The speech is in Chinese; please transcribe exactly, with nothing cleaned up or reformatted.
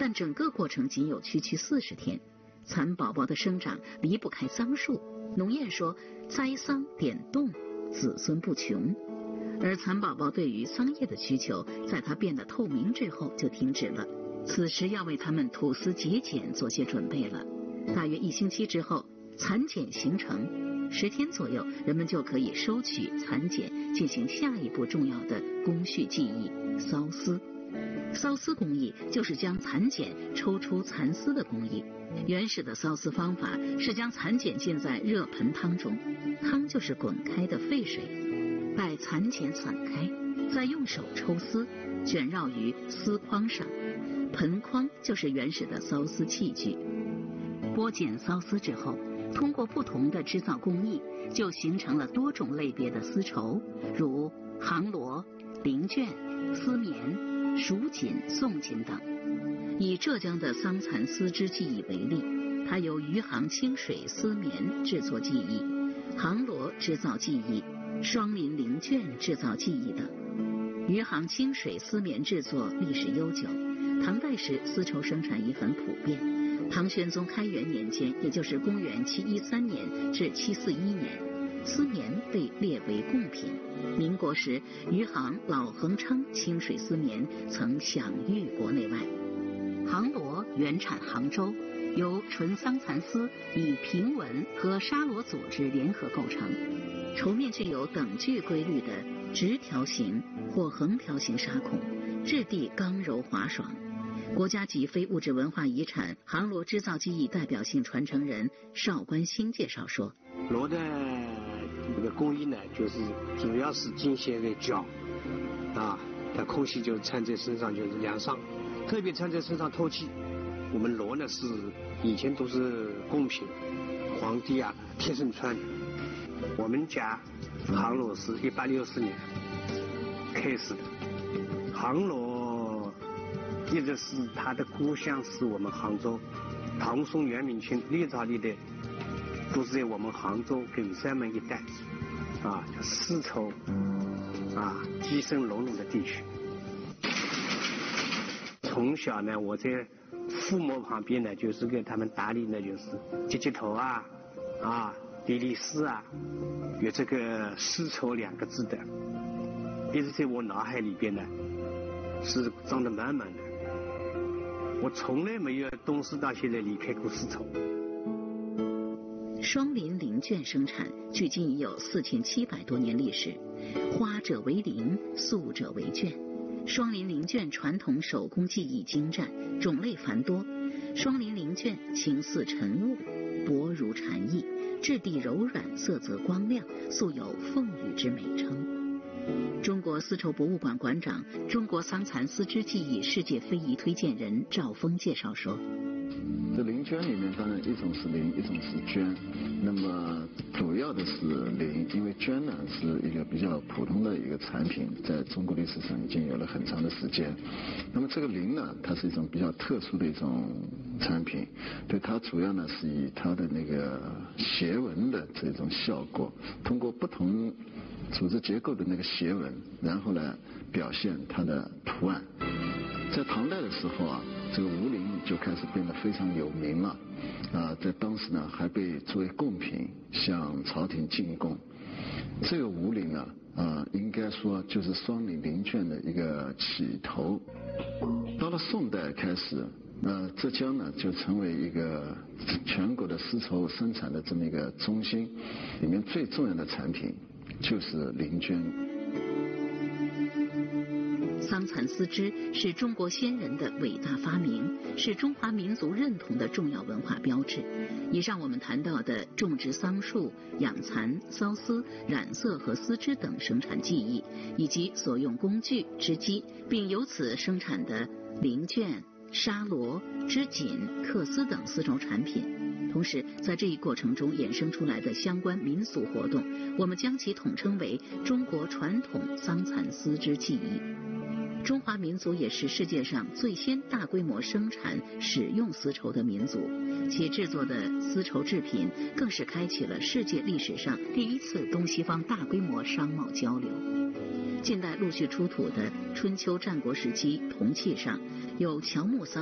但整个过程仅有区区四十天。蚕宝宝的生长离不开桑树，农谚说栽桑点洞，子孙不穷。而蚕宝宝对于桑叶的需求，在它变得透明之后就停止了。此时要为它们吐丝结茧做些准备了。大约一星期之后，蚕茧形成，十天左右，人们就可以收取蚕茧，进行下一步重要的工序技艺——缫丝。缫丝工艺就是将蚕茧抽出蚕丝的工艺。原始的缫丝方法是将蚕茧浸在热盆汤中，汤就是滚开的沸水，待蚕茧散开，再用手抽丝，卷绕于丝筐上。盆筐就是原始的缫丝器具。剥茧缫丝之后，通过不同的织造工艺，就形成了多种类别的丝绸，如杭罗、绫绢、丝棉、蜀锦、宋锦等。以浙江的桑蚕丝织技艺为例，它有余杭清水丝棉制作技艺、杭罗织造技艺、双林绫绢制造技艺等。余杭清水丝棉制作历史悠久，唐代时丝绸生产已很普遍。唐玄宗开元年间，也就是公元七一三年至七四一年，丝棉被列为贡品。民国时，余杭老恒昌清水丝棉曾享誉国内外。杭罗原产杭州，由纯桑蚕丝以平纹和纱罗组织联合构成，绸面具有等距规律的直条形或横条形纱孔，质地刚柔滑爽。国家级非物质文化遗产杭罗织造技艺代表性传承人邵关兴介绍说， 罗的这个工艺呢，就是主要是进行个脚啊，它空气就穿在身上就是凉爽，特别穿在身上透气。我们罗呢是以前都是贡品，皇帝啊贴身穿的。我们家杭罗是一八六四年开始的，杭罗一直是他的故乡是我们杭州，唐宋元明清历朝历代都是在我们杭州跟山门一带啊，丝绸啊鸡生隆隆的地区。从小呢，我在父母旁边呢，就是给他们打理呢，就是接接头啊啊理理丝啊，有这个丝绸两个字的，一直在我脑海里边呢是装得满满的。我从来没有懂事到现在离开过丝绸。 双林绫绢生产距今已有四千七百多年历史，花者为绫，素者为绢。双林绫绢传统手工技艺精湛，种类繁多。双林绫绢形似晨雾，薄如蝉翼，质地柔软，色泽光亮，素有凤羽之美称。中国丝绸博物馆馆长、中国桑蚕丝织技艺世界非遗推荐人赵峰介绍说， 这绫绢里面当然一种是绫，一种是绢，那么主要的是绫，因为绢呢是一个比较普通的一个产品，在中国历史上已经有了很长的时间。那么这个绫呢，它是一种比较特殊的一种产品，对，它主要呢是以它的那个斜纹的这种效果，通过不同组织结构的那个斜纹，然后呢表现它的图案。在唐代的时候啊，这个吴绫就开始变得非常有名了啊，在当时呢还被作为贡品向朝廷进贡。这个吴绫呢啊，应该说就是双林绫绢的一个起头。到了宋代开始，那浙江呢就成为一个全国的丝绸生产的这么一个中心，里面最重要的产品就是绫绢。 桑蚕丝织是中国先人的伟大发明，是中华民族认同的重要文化标志。以上我们谈到的种植桑树、养蚕、缫丝、染色和丝织等生产技艺，以及所用工具、织机，并由此生产的绫绢、纱罗、织锦、缂丝等丝绸产品。同时，在这一过程中衍生出来的相关民俗活动，我们将其统称为中国传统桑蚕丝织技艺。中华民族也是世界上最先大规模生产使用丝绸的民族，其制作的丝绸制品更是开启了世界历史上第一次东西方大规模商贸交流。近代陆续出土的春秋战国时期铜器上有乔木桑